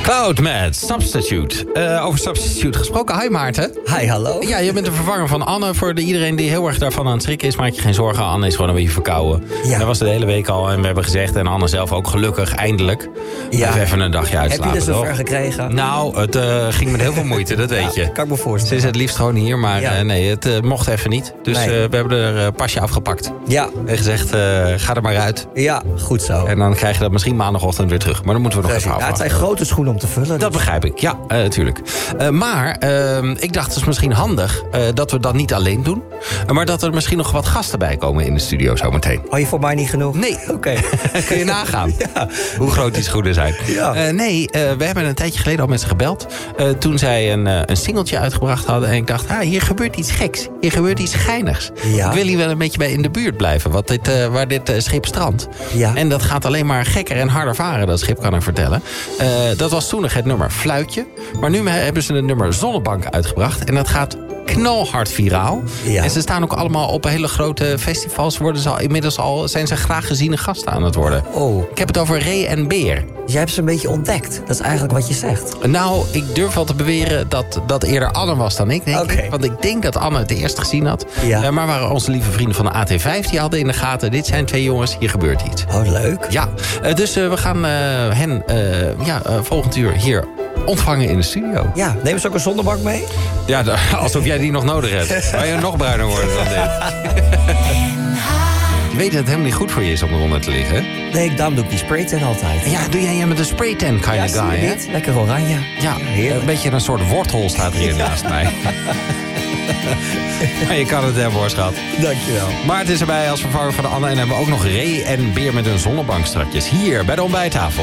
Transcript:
Cloud met Substitute. Over Substitute gesproken. Hi Maarten. Hi, hallo. Ja, je bent de vervanger van Anne. Voor iedereen die heel erg daarvan aan het schrikken is, maak je geen zorgen. Anne is gewoon een beetje verkouden. Ja. Dat was de hele week al. En we hebben gezegd, en Anne zelf ook gelukkig, eindelijk. Ja. Even een dagje uitslapen. Heb je dus toch? zover gekregen? Nou, het ging met heel veel moeite, dat weet je. Kan ik me Ze voorstellen. is het liefst gewoon hier, maar Ja. nee, het mocht even niet. Dus Nee. we hebben er een pasje afgepakt. Ja. En gezegd, ga er maar uit. Ja, goed zo. En dan krijg je dat misschien maandagochtend weer terug. Maar dan moeten we nog Precies. even Ja, het afwachten. zijn grote schoenen om te vullen. Dat dus. begrijp ik, ja, natuurlijk. Maar ik dacht, het is misschien handig dat we dat niet alleen doen. Maar dat er misschien nog wat gasten bij komen in de studio zometeen. Hou je voor mij niet genoeg? Nee. Oké. Kun je nagaan Ja. hoe groot die schoenen zijn. Ja. We hebben een tijdje geleden al met ze gebeld. Toen zij een singeltje uitgebracht hadden. En ik dacht, hier gebeurt iets geks. Hier gebeurt iets geinigs. Ja. Ik wil hier wel een beetje bij in de buurt blijven. Waar dit schip strandt. Ja. En dat gaat alleen maar gekker en harder varen, dat schip, kan ik vertellen. Dat was toen nog het nummer Fluitje. Maar nu hebben ze het nummer Zonnebank uitgebracht. En dat gaat knalhard viraal. Ja. En ze staan ook allemaal op hele grote festivals. Zijn ze graag geziene gasten aan het worden. Oh, Ik heb het over Ray en Beer. dus jij hebt ze een beetje ontdekt. Dat is eigenlijk wat je zegt. Nou, ik durf wel te beweren dat eerder Anne was dan ik, denk Oké. ik. Want ik denk dat Anne het eerst gezien had. Ja. Maar waren onze lieve vrienden van de AT5 die hadden in de gaten. Dit zijn twee jongens, hier gebeurt iets. Oh, leuk. Ja, dus we gaan hen volgend uur hier ontvangen in de studio. Ja, neem eens ook een zonnebank mee. Ja, alsof jij die nog nodig hebt. Waar je nog bruiner wordt dan dit. Je weet dat het helemaal niet goed voor je is om eronder te liggen, hè? Nee, daarom doe ik die spraytan altijd. Ja, doe jij met een spraytan kind of zie guy, je hè? dit? Lekker oranje. Ja, heerlijk. een beetje een soort wortel staat hier naast mij. Maar je kan het hebben, hoor, schat. Dankjewel. Maar het is erbij als vervanger van de Anne. En hebben we ook nog Ray en Beer met een zonnebank strakjes. Hier bij de ontbijttafel.